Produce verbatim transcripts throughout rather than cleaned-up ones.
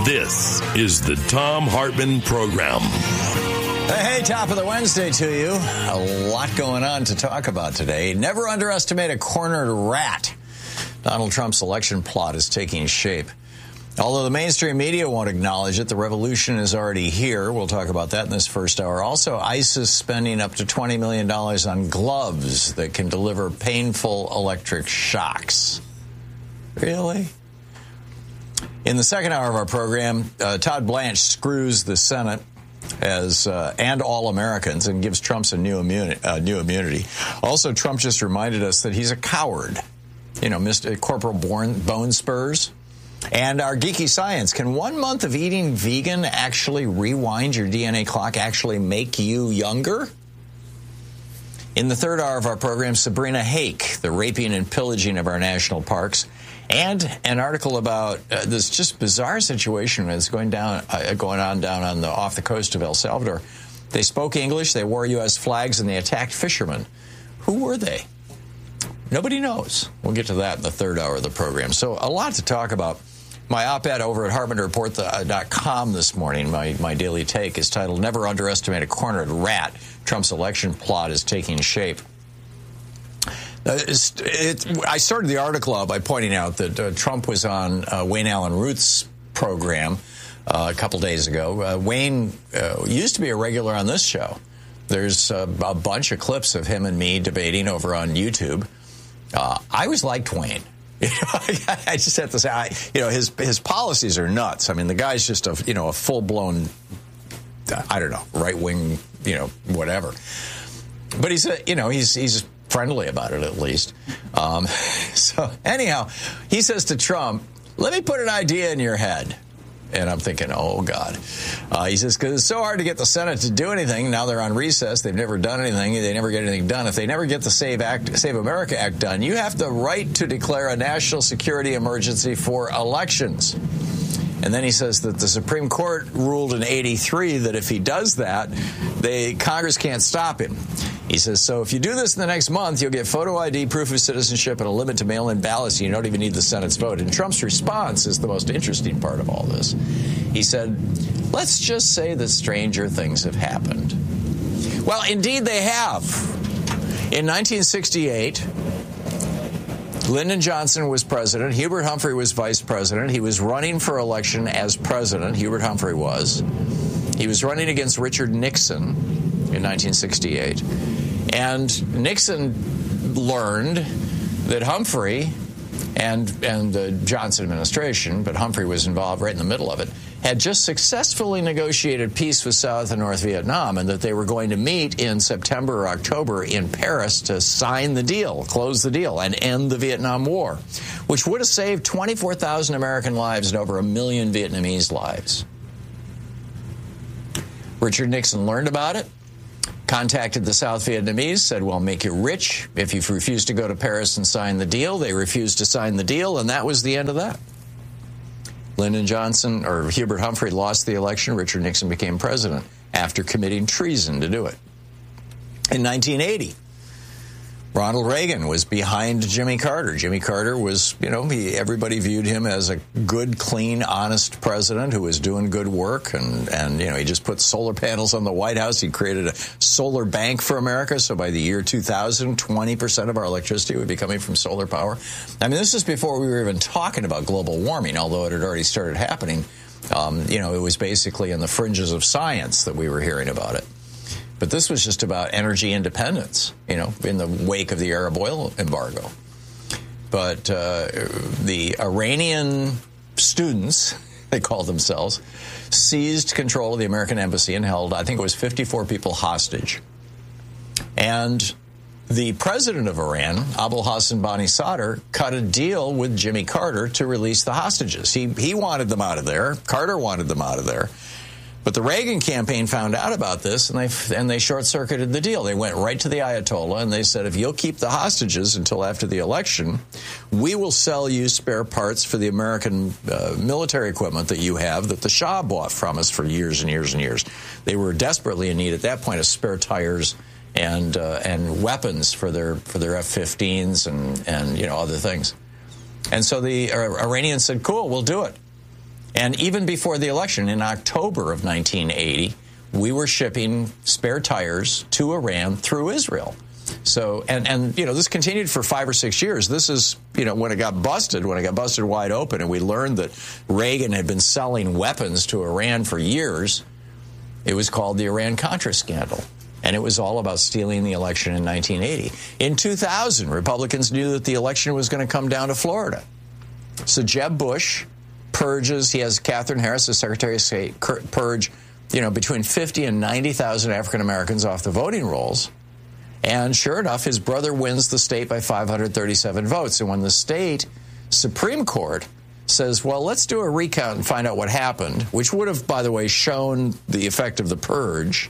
This is the Thom Hartmann Program. Hey, top of the Wednesday to you. A lot going on to talk about today. Never underestimate a cornered rat. Donald Trump's election plot is taking shape. Although the mainstream media won't acknowledge it, the revolution is already here. We'll talk about that in this first hour. Also, ISIS spending up to twenty million dollars on gloves that can deliver painful electric shocks. Really? In the second hour of our program, uh, Todd Blanche screws the Senate as uh, and all Americans and gives Trump a new, immuni- uh, new immunity. Also, Trump just reminded us that he's a coward. You know, Mister Corporal Born, Bone Spurs. And our geeky science. Can one month of eating vegan actually rewind your D N A clock, actually make you younger? In the third hour of our program, Sabrina Hake, the raping and pillaging of our national parks, and an article about uh, this just bizarre situation that's going down, uh, going on down on the off the coast of El Salvador. They spoke English, they wore U S flags, and they attacked fishermen. Who were they? Nobody knows. We'll get to that in the third hour of the program. So a lot to talk about. My op-ed over at Hartmann Report dot com this morning, my, my daily take, is titled, Never Underestimate a Cornered Rat. Trump's election plot is taking shape. Uh, it's, it, I started the article out by pointing out that uh, Trump was on uh, Wayne Allen Ruth's program uh, a couple days ago. Uh, Wayne uh, used to be a regular on this show. There's uh, a bunch of clips of him and me debating over on YouTube. Uh, I always liked Wayne. You know, I just have to say, I, you know, his his policies are nuts. I mean, the guy's just a you know a full blown, I don't know, right wing, you know, whatever. But he's a, you know he's he's friendly about it at least. Um, so anyhow, he says to Trump, "Let me put an idea in your head." And I'm thinking, oh, God. Uh, he says, because it's so hard to get the Senate to do anything. Now they're on recess. They've never done anything. They never get anything done. If they never get the Save Act, Save America Act done, you have the right to declare a national security emergency for elections. And then he says that the Supreme Court ruled in eighty-three that if he does that, they Congress can't stop him. He says, so if you do this in the next month, you'll get photo I D, proof of citizenship, and a limit to mail-in ballots. You don't even need the Senate's vote. And Trump's response is the most interesting part of all this. He said, let's just say that stranger things have happened. Well, indeed they have. In nineteen sixty-eight, Lyndon Johnson was president. Hubert Humphrey was vice president. He was running for election as president. Hubert Humphrey was. He was running against Richard Nixon in nineteen sixty-eight. And Nixon learned that Humphrey and and the Johnson administration, but Humphrey was involved right in the middle of it, had just successfully negotiated peace with South and North Vietnam, and that they were going to meet in September or October in Paris to sign the deal, close the deal, and end the Vietnam War, which would have saved twenty-four thousand American lives and over a million Vietnamese lives. Richard Nixon learned about it, contacted the South Vietnamese, said, well, make you rich if you refuse to go to Paris and sign the deal. They refused to sign the deal, and that was the end of that. Lyndon Johnson, or Hubert Humphrey, lost the election. Richard Nixon became president after committing treason to do it. In nineteen eighty, Ronald Reagan was behind Jimmy Carter. Jimmy Carter was, you know, he, everybody viewed him as a good, clean, honest president who was doing good work. And, and, you know, he just put solar panels on the White House. He created a solar bank for America. So by the year two thousand, twenty percent of our electricity would be coming from solar power. I mean, this is before we were even talking about global warming, although it had already started happening. Um, you know, it was basically in the fringes of science that we were hearing about it. But this was just about energy independence, you know, in the wake of the Arab oil embargo. But uh, the Iranian students, they called themselves, seized control of the American embassy and held, I think it was fifty-four people hostage. And the president of Iran, Abul Hassan Bani Sadr, cut a deal with Jimmy Carter to release the hostages. He, he wanted them out of there. Carter wanted them out of there. But the Reagan campaign found out about this, and they and they short-circuited the deal. They went right to the Ayatollah, and they said, if you'll keep the hostages until after the election, we will sell you spare parts for the American uh, military equipment that you have that the Shah bought from us for years and years and years. They were desperately in need at that point of spare tires and uh, and weapons for their for their F fifteens and, and you know other things. And so the uh, Iranians said, cool, we'll do it. And even before the election, in October of nineteen eighty, we were shipping spare tires to Iran through Israel. So, and, and, you know, this continued for five or six years. This is, you know, when it got busted, when it got busted wide open, and we learned that Reagan had been selling weapons to Iran for years. It was called the Iran-Contra scandal. And it was all about stealing the election in nineteen eighty. In two thousand, Republicans knew that the election was going to come down to Florida. So Jeb Bush purges, he has Catherine Harris, the Secretary of State, purge, you know, between fifty and ninety thousand African Americans off the voting rolls. And sure enough, his brother wins the state by five hundred thirty-seven votes. And when the state Supreme Court says, well, let's do a recount and find out what happened, which would have, by the way, shown the effect of the purge,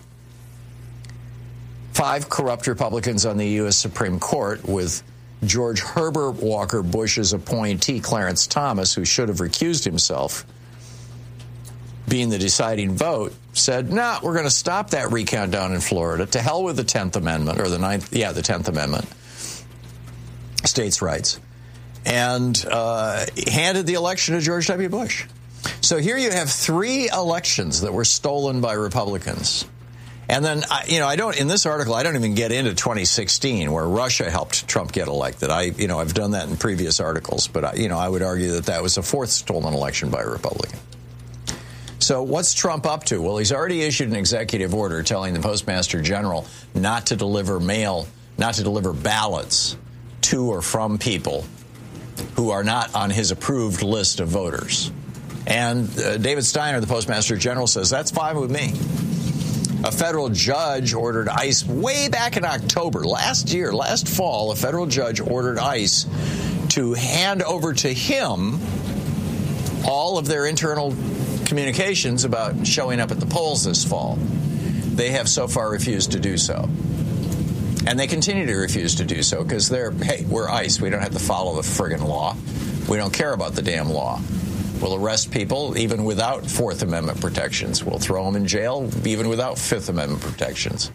five corrupt Republicans on the U S Supreme Court, with George Herbert Walker Bush's appointee, Clarence Thomas, who should have recused himself, being the deciding vote, said, no, nah, we're going to stop that recount down in Florida. To hell with the tenth Amendment, or the ninth, yeah, the tenth Amendment, states' rights, and uh, handed the election to George W. Bush. So here you have three elections that were stolen by Republicans. And then, you know, I don't, in this article, I don't even get into twenty sixteen, where Russia helped Trump get elected. I, you know, I've done that in previous articles, but, I, you know, I would argue that that was a fourth stolen election by a Republican. So what's Trump up to? Well, he's already issued an executive order telling the Postmaster General not to deliver mail, not to deliver ballots to or from people who are not on his approved list of voters. And uh, David Steiner, the Postmaster General, says, that's fine with me. A federal judge ordered ICE way back in October, last year, last fall, a federal judge ordered ICE to hand over to him all of their internal communications about showing up at the polls this fall. They have so far refused to do so. And they continue to refuse to do so because they're, hey, we're ICE. We don't have to follow the friggin' law. We don't care about the damn law. We'll arrest people even without Fourth Amendment protections. We'll throw them in jail even without Fifth Amendment protections.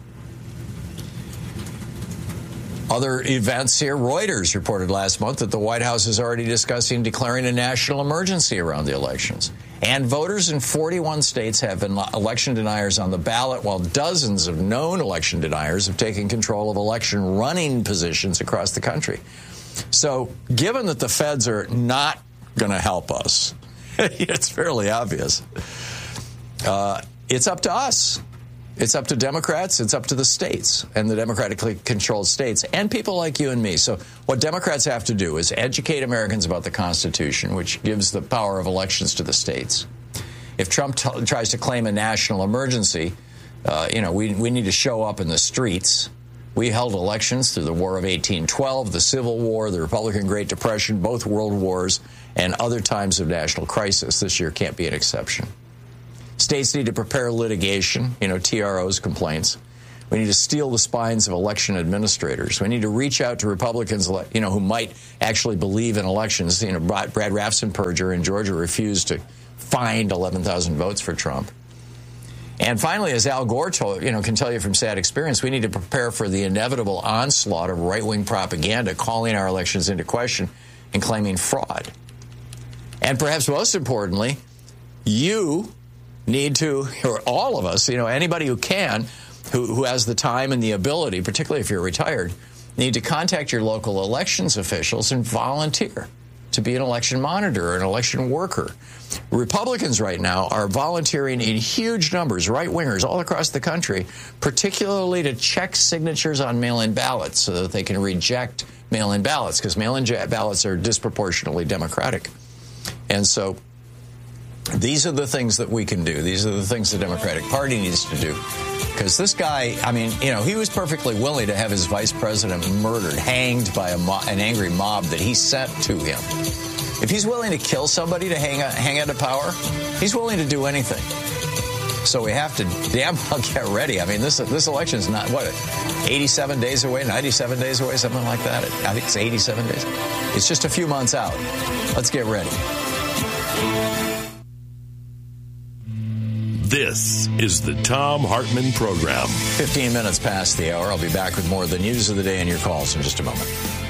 Other events here. Reuters reported last month that the White House is already discussing declaring a national emergency around the elections. And voters in forty-one states have been election deniers on the ballot, while dozens of known election deniers have taken control of election running positions across the country. So given that the feds are not going to help us, it's fairly obvious. Uh, it's up to us. It's up to Democrats. It's up to the states and the democratically controlled states and people like you and me. So what Democrats have to do is educate Americans about the Constitution, which gives the power of elections to the states. If Trump t- tries to claim a national emergency, uh, you know, we, we need to show up in the streets. We held elections through the War of eighteen twelve, the Civil War, the Republican Great Depression, both world wars, and other times of national crisis. This year can't be an exception. States need to prepare litigation, you know, T R Os, complaints. We need to steel the spines of election administrators. We need to reach out to Republicans, you know, who might actually believe in elections. You know, Brad Raffensperger in Georgia refused to find eleven thousand votes for Trump. And finally, as Al Gore told, you know, can tell you from sad experience, we need to prepare for the inevitable onslaught of right-wing propaganda calling our elections into question and claiming fraud. And perhaps most importantly, you need to, or all of us, you know, anybody who can, who, who has the time and the ability, particularly if you're retired, need to contact your local elections officials and volunteer to be an election monitor or an election worker. Republicans right now are volunteering in huge numbers, right-wingers all across the country, particularly to check signatures on mail-in ballots so that they can reject mail-in ballots, because mail-in ballots are disproportionately Democratic. And so these are the things that we can do. These are the things the Democratic Party needs to do. Because this guy, I mean, you know, he was perfectly willing to have his vice president murdered, hanged by a mo- an angry mob that he sent to him. If he's willing to kill somebody to hang out, hang out of power, he's willing to do anything. So we have to damn well get ready. I mean, this this election is not, what, eighty-seven days away, ninety-seven days away, something like that. I think it's eighty-seven days. It's just a few months out. Let's get ready. This is the Thom Hartmann Program. fifteen minutes past the hour. I'll be back with more of the news of the day and your calls in just a moment.